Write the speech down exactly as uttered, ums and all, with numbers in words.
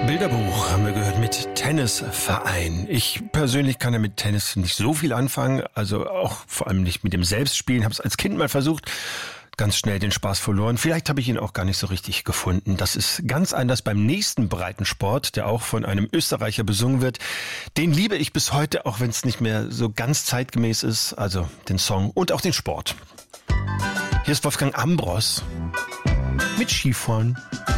Bilderbuch haben wir gehört mit Tennisverein. Ich persönlich kann ja mit Tennis nicht so viel anfangen, also auch vor allem nicht mit dem Selbstspielen. Habe es als Kind mal versucht, ganz schnell den Spaß verloren. Vielleicht habe ich ihn auch gar nicht so richtig gefunden. Das ist ganz anders beim nächsten Breitensport, der auch von einem Österreicher besungen wird. Den liebe ich bis heute, auch wenn es nicht mehr so ganz zeitgemäß ist, also den Song und auch den Sport. Hier ist Wolfgang Ambros mit Skifahren.